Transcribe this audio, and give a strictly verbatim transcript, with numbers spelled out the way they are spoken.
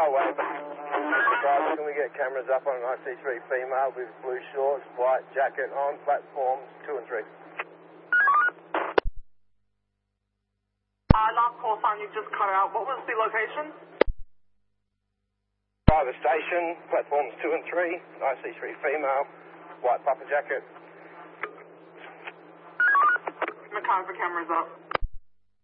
way. Guys, can we get cameras up on an I C three female with blue shorts, white jacket on platforms two and three? Uh, last call sign you just cut out. What was the location? Driver station, platforms two and three, I C three female, white puffer jacket. Macarthur cameras up.